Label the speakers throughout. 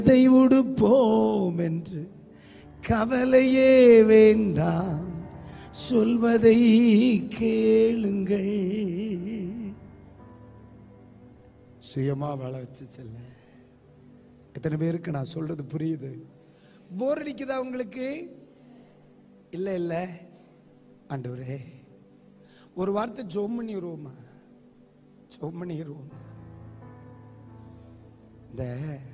Speaker 1: இதை உடுப்போம் என்று கவலையே வேண்டாம், சொல்வதை கேளுங்கள். சுயமா வாழ வச்சு செல்ல. எத்தனை பேருக்கு நான் சொல்றது புரியுது? போர் அடிக்குதா உங்களுக்கு? இல்ல இல்ல ஆண்டவரே, ஒரு வார்த்தை ஜெபம் பண்ணிடுவோமா? ஜெபம் பண்ணிடுவோமா? இந்த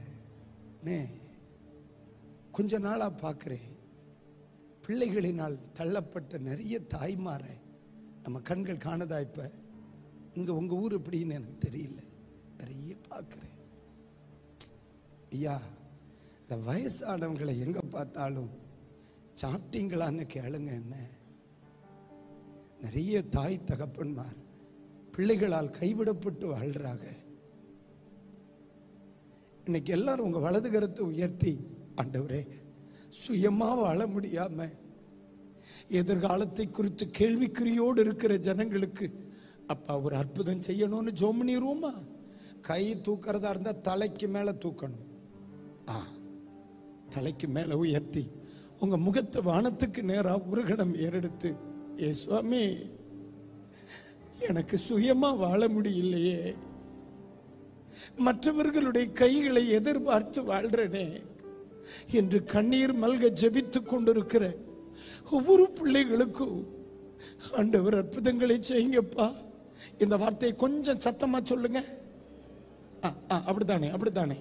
Speaker 1: கொஞ்ச நாளா பார்க்கிறேன், பிள்ளைகளினால் தள்ளப்பட்ட நிறைய தாய்மாரை நம்ம கண்கள் காணதா? இப்ப இங்க உங்க ஊர் எப்படின்னு எனக்கு தெரியல, நிறைய பார்க்கிறேன். ஐயா, இந்த வயசானவங்களை எங்க பார்த்தாலும் சாப்பிட்டீங்களான்னு கேளுங்க. என்ன நிறைய தாய் தகப்பன்மார் பிள்ளைகளால் கைவிடப்பட்டு வாழ்றாங்க. இன்னைக்கு எல்லாரும் உங்க வலது கரத்தை உயர்த்தி, ஆண்டவரே, சுயமா வாழ முடியாம எதிர்காலத்தை குறித்து கேள்விக்குறியோடு இருக்கிற ஜனங்களுக்கு அப்பா ஒரு அற்புதம் செய்யணும்னு ஜெபம் பண்ணிடுவோமா? கை தூக்கிறதா இருந்தா தலைக்கு மேல தூக்கணும். தலைக்கு மேல உயர்த்தி உங்க முகத்தை வானத்துக்கு நேரா ஒரு கணம் ஏறெடுத்து, ஏ சுவாமி, எனக்கு சுயமா வாழ முடியலையே, மற்றவர்களுடைய கைகளை எதிர்பார்த்து வாழ்றனே என்று கண்ணீர் மல்க ஜெபித்துக் கொண்டிருக்கிற ஒவ்வொரு பிள்ளைகளுக்கும் ஆண்டவர் அற்புதங்களை செய்யுங்கப்பா. இந்த வார்த்தையை கொஞ்சம் சத்தமா சொல்லுங்க. அப்படித்தானே, அப்படித்தானே.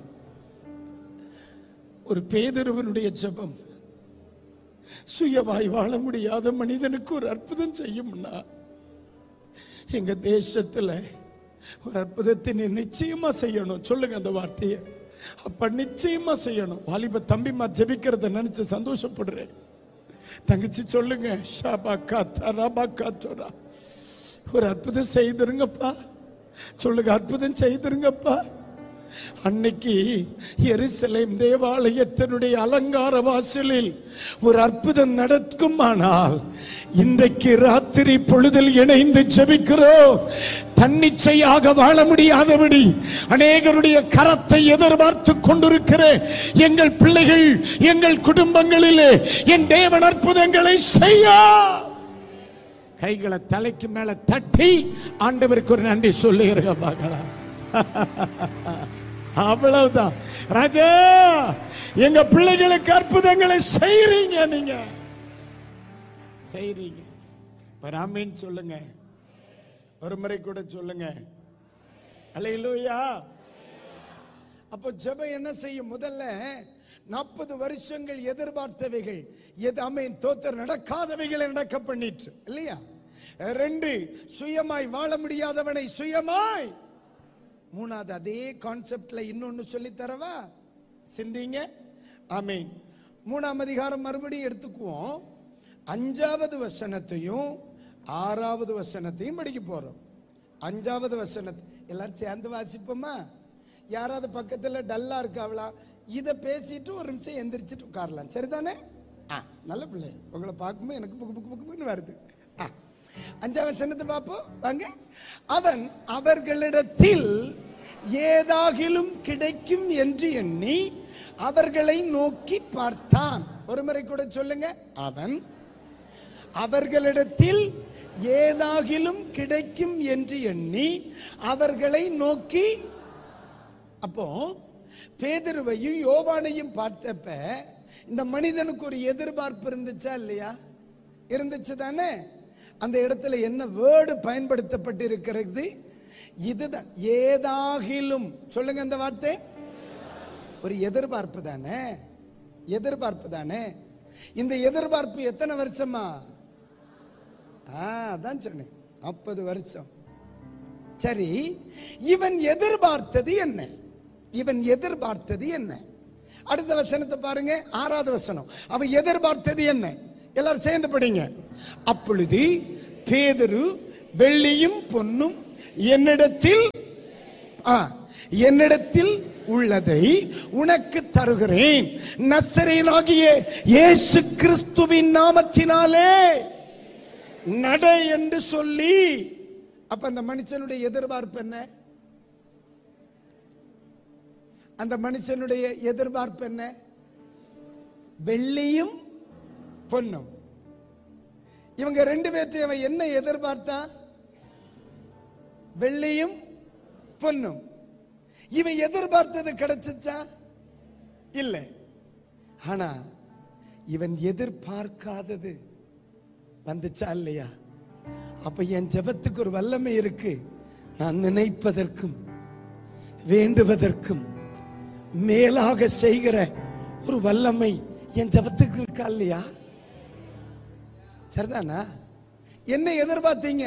Speaker 1: ஒரு பேதுருவனுடைய ஜெபம் சுயமாய் வாழ முடியாத மனிதனுக்கு ஒரு அற்புதம் செய்யும்னா, எங்க தேசத்துல ஒரு அற்புதத்தை நிச்சயமா செய்யணும். சொல்லுங்க அந்த வார்த்தையை. அப்ப நிச்சயமா செய்யணும். வாலிப தம்பிமா ஜெபிக்கிறத நினைச்சு சந்தோஷப்படுறேன். தங்கச்சி சொல்லுங்க, ஒரு அற்புதம் செய்திருங்கப்பா. சொல்லுங்க, அற்புதம் செய்திருங்கப்பா. அன்னைக்கு எருசலேம் தேவாலயத்தினுடைய அலங்கார வாசலில் ஒரு அற்புதம் நடக்குமானால், இன்றைக்கு ராத்திரி பொழுதில் இணைந்து ஜெபிக்கிறோம். தன்னிச்சையாக வாழ முடியாதபடி அநேகருடைய கரத்தை எதிர்பார்த்து கொண்டிருக்கிற எங்கள் பிள்ளைகள், எங்கள் குடும்பங்களிலே என் தேவன் அற்புதங்களை செய்ய. கைகளை தலைக்கு மேல தட்டி ஆண்டவருக்கு ஒரு நன்றி சொல்லுகிறீங்க பார்க்கலாம். அவ்வளவுதான் ராஜா, எங்க பிள்ளைகளுக்கு அற்புதங்களை செய்றீங்க. நீங்க செய்றீங்க. ஆமென் சொல்லுங்க. ஒரு முறை கூட சொல்லுங்க. அல்லேலூயா. அப்போ ஜெபம் என்ன செய்யும்? முதல்ல 40 வருஷங்கள் எதிர்பார்த்தவைகள், ஆமென் தோத்தர் நடக்காதவைகளை நடக்க பண்ணிட்டு இல்லையா? 2, சுயமாய் வாழ முடியாதவனை சுயமாய். 3வது அதே கான்செப்ட்ல இன்னொன்னு சொல்லி தரவா? சிந்திங்க. ஆமென். 3ஆம் அதிகாரம் மறுபடியும் எடுத்துக்குவோம். 5வது வசனத்தையும் 6வது வசனத்தையும் படிக்க போறோம். 5வது வசனத்தை எல்லாரும் சேர்ந்து வாசிப்போமா? யாராவது பக்கத்துல டல்லா இருக்காவளா? இதை பேசிட்டு ஒரு நிமிஷம் எந்திரிச்சிட்டு உட்காரலாம். சரிதானே? நல்ல பிள்ளை. உங்களை பார்க்கும்போது எனக்கு புக்கு புக்கு புக்குன்னு வருது. 5வது வசனத்தை பார்ப்போம் வாங்க. அவன் அவர்களிடத்தில் ஏதாகிலும் கிடைக்கும் என்று எண்ணி அவர்களை நோக்கி பார்த்தான். ஒரு முறை கூட சொல்லுங்க. அவன் அவர்களிடத்தில் ஏதாகிலும் கிடைக்கும் என்று எண்ணி அவர்களை நோக்கி. அப்போ பேதுருவையும் யோவானையும் பார்த்தப்ப இந்த மனிதனுக்கு ஒரு எதிர்பார்ப்பு இருந்துச்சா இல்லையா? இருந்துச்சு தானே? அந்த இடத்துல என்ன வேர்டு பயன்படுத்தப்பட்டிருக்கிறது? இதுதான், ஏதாகிலும். சொல்லுங்க அந்த வார்த்தை. ஒரு எதிர்பார்ப்பு தானே, எதிர்பார்ப்பு தானே. இந்த எதிர்பார்ப்பு எத்தனை வருஷமா? அதான் சொன்னேன், 40 வருஷம். சரி, இவன் எதிர்பார்த்தது என்ன? இவன் எதிர்பார்த்தது என்ன? அடுத்த வசனத்தை பாருங்க, 6வது வசனம். அவன் எதிர்பார்த்தது என்ன? எல்லாரும் சேர்ந்து படிங்க. அப்பொழுது பேதுரு, வெள்ளியும் பொன்னும் என்னிடத்தில் உள்ளதை உனக்கு தருகிறேன், நசரேயனாகிய இயேசு கிறிஸ்துவின் நாமத்தினாலே நட என்று சொல்லி. அப்ப அந்த மனுஷனுடைய எதிர்பார்ப்பு என்ன? அந்த மனுஷனுடைய எதிர்பார்ப்பு என்ன? வெள்ளியும் பொன்னும். இவங்க ரெண்டு பேர்த்தையும் அவன் என்ன எதிர்பார்த்தான்? வெள்ளியும் பொன்னும். இவன் எதிர்பார்த்தது கிடைச்சிச்சா? இல்லை. ஆனா இவன் எதிர்பார்க்காதது வந்துச்சா இல்லையா? அப்ப என் ஜெபத்துக்கு ஒரு வல்லமை இருக்கு. நான் நினைப்பதற்கும் வேண்டுவதற்கும் மேலாக செய்கிற ஒரு வல்லமை என் ஜெபத்துக்கு இருக்கா இல்லையா? சரிதானா? என்ன எதிர்பார்த்தீங்க?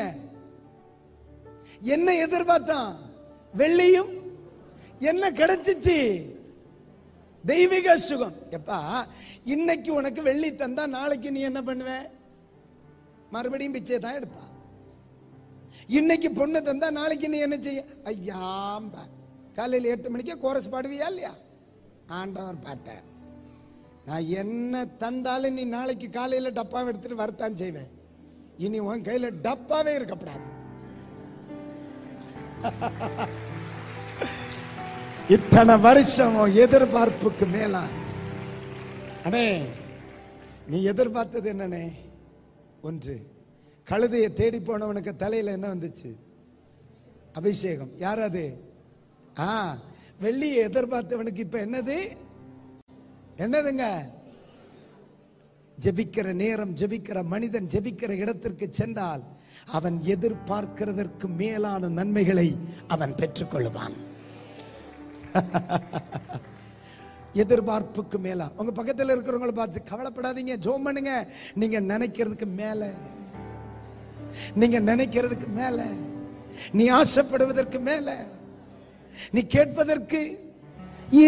Speaker 1: என்ன எதிர்பார்த்தான்? வெள்ளியும். என்ன கிடைச்சிச்சு? தெய்வீக சுகம். எப்பா, இன்னைக்கு உனக்கு வெள்ளி தந்தா நாளைக்கு நீ என்ன பண்ணுவ? மறுபடியும் பிச்சை தான் எடுப்பா. இன்னைக்கு பொண்ணு தந்தா நாளைக்கு நீ என்ன செய்ய? ஐயாம்ப காலையில் 8 மணிக்கே கோரஸ் பாடுவியா இல்லையா? ஆண்டவர் பார்த்த நான் என்ன தந்தாலும் நீ நாளைக்கு காலையில் டப்பாவை எடுத்துட்டு வரத்தான் செய்வேன். இனி உன் கையில டப்பாவே இருக்கப்படாது. இத்தனை வருஷம் எதிர்பார்ப்புக்கு மேலா அண்ணே நீ எதிர்பார்த்தது என்னன்னே? ஒன்று, கழுதையை தேடி போனவனுக்கு தலையில என்ன வந்துச்சு? அபிஷேகம். யார் அது? வெள்ளியை எதிர்பார்த்தவனுக்கு இப்ப என்னது? என்னதுங்க? ஜெபிக்கிற நேரம், ஜெபிக்கிற மனிதன் ஜெபிக்கிற இடத்திற்கு சென்றால் அவன் எதிர்பார்க்கிறதற்கு மேலான நன்மைகளை அவன் பெற்றுக்கொள்வான். எதிர்பார்ப்புக்கு மேலா. உங்க பக்கத்தில் இருக்கிறவங்களை பார்த்து கவலைப்படாதீங்க, ஜெபம் பண்ணுங்க. நீங்க நினைக்கிறதுக்கு மேல, நீங்க நினைக்கிறதுக்கு மேல, நீ ஆசைப்படுவதற்கு மேல, நீ கேட்பதற்கு